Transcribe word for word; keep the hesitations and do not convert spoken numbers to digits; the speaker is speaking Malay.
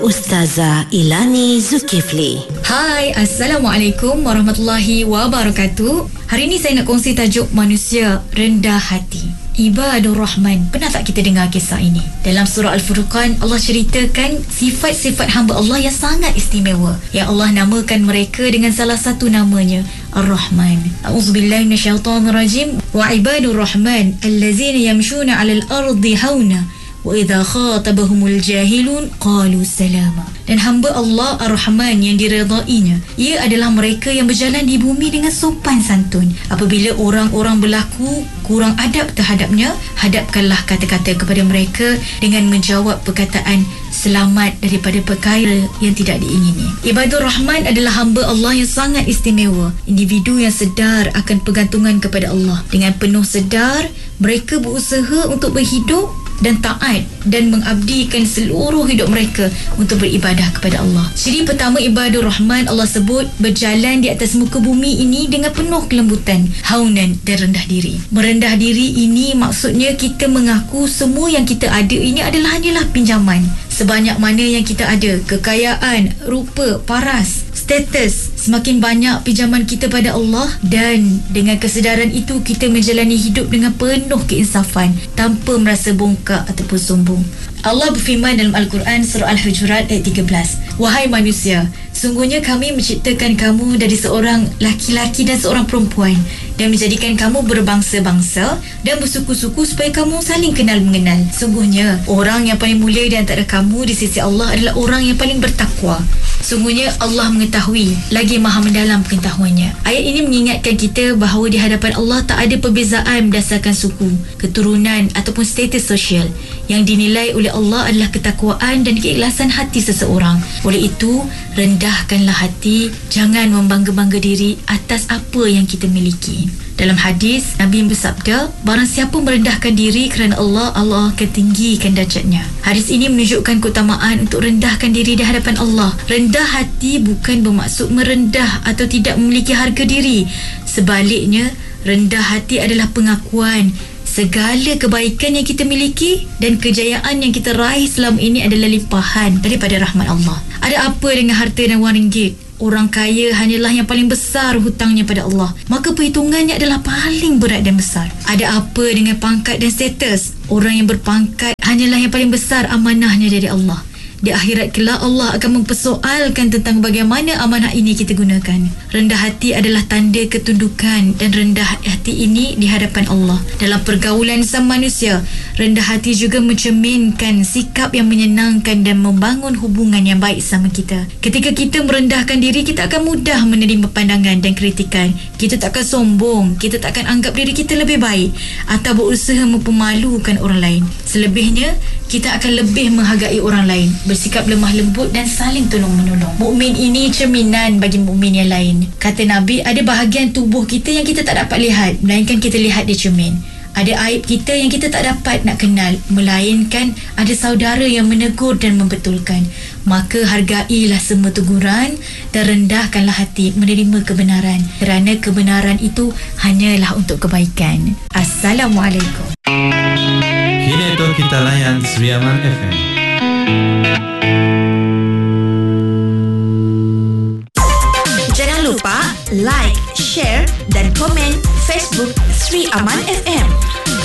Ustazah Ilani Zulkifli. Hai, Assalamualaikum warahmatullahi wabarakatuh. Hari ini saya nak kongsi tajuk manusia rendah hati. Ibadur Rahman. Pernah tak kita dengar kisah ini? Dalam surah Al-Furqan, Allah ceritakan sifat-sifat hamba Allah yang sangat istimewa, yang Allah namakan mereka dengan salah satu namanya, Ar-Rahman. A'udzubillahi minasyaitonirrajim. Wa ibadur Rahman allazina yamshuna 'alal ardi hauna wa idza khatabahumul jahilun qalu salama. Dan hamba Allah Ar-Rahman yang diredainya, ia adalah mereka yang berjalan di bumi dengan sopan santun. Apabila orang-orang berlaku kurang adab terhadapnya, hadapkanlah kata-kata kepada mereka dengan menjawab perkataan selamat daripada perkara yang tidak diingini. Ibadur Rahman adalah hamba Allah yang sangat istimewa, individu yang sedar akan pergantungan kepada Allah. Dengan penuh sedar, mereka berusaha untuk berhidup dan taat dan mengabdikan seluruh hidup mereka untuk beribadah kepada Allah. Ciri pertama Ibadur Rahman, Allah sebut berjalan di atas muka bumi ini dengan penuh kelembutan, haunan dan rendah diri. Merendah diri ini maksudnya kita mengaku semua yang kita ada ini adalah hanyalah pinjaman. Sebanyak mana yang kita ada, kekayaan, rupa, paras, status, semakin banyak pinjaman kita pada Allah, dan dengan kesedaran itu kita menjalani hidup dengan penuh keinsafan tanpa merasa bongkak ataupun sombong. Allah berfirman dalam Al-Quran surah Al-Hujurat ayat tiga belas, wahai manusia, sungguhnya kami menciptakan kamu dari seorang laki-laki dan seorang perempuan dan menjadikan kamu berbangsa-bangsa dan bersuku-suku supaya kamu saling kenal mengenal. Sungguhnya orang yang paling mulia di antara kamu di sisi Allah adalah orang yang paling bertakwa. Sungguhnya Allah mengetahui lagi maha mendalam pengetahuannya. Ayat ini mengingatkan kita bahawa di hadapan Allah tak ada perbezaan berdasarkan suku, keturunan ataupun status sosial. Yang dinilai oleh Allah adalah ketakwaan dan keikhlasan hati seseorang. Oleh itu, rendahkanlah hati, jangan membangga-bangga diri atas apa yang kita miliki. Dalam hadis, Nabi bersabda, barang siapa merendahkan diri kerana Allah, Allah akan tinggikan darjatnya. Hadis ini menunjukkan keutamaan untuk rendahkan diri di hadapan Allah. Rendah hati bukan bermaksud merendah atau tidak memiliki harga diri. Sebaliknya, rendah hati adalah pengakuan segala kebaikan yang kita miliki dan kejayaan yang kita raih selama ini adalah limpahan daripada rahmat Allah. Ada apa dengan harta dan wang ringgit? Orang kaya hanyalah yang paling besar hutangnya pada Allah, maka perhitungannya adalah paling berat dan besar. Ada apa dengan pangkat dan status? Orang yang berpangkat hanyalah yang paling besar amanahnya dari Allah. Di akhirat kelak Allah akan mempersoalkan tentang bagaimana amanah ini kita gunakan. Rendah hati adalah tanda ketundukan, dan rendah hati ini di hadapan Allah. Dalam pergaulan sama manusia, rendah hati juga mencerminkan sikap yang menyenangkan dan membangun hubungan yang baik sama kita. Ketika kita merendahkan diri, kita akan mudah menerima pandangan dan kritikan. Kita tak akan sombong, kita tak akan anggap diri kita lebih baik atau berusaha mempermalukan orang lain. Selebihnya, kita akan lebih menghargai orang lain, bersikap lemah lembut dan saling tolong-menolong. Mukmin ini cerminan bagi mukmin yang lain. Kata Nabi, ada bahagian tubuh kita yang kita tak dapat lihat, melainkan kita lihat di cermin. Ada aib kita yang kita tak dapat nak kenal, melainkan ada saudara yang menegur dan membetulkan. Maka hargailah semua teguran dan rendahkanlah hati menerima kebenaran, kerana kebenaran itu hanyalah untuk kebaikan. Assalamualaikum. Kini itu kita layan Sri Aman F M. Jangan lupa like, share dan komen Facebook Sri Aman F M.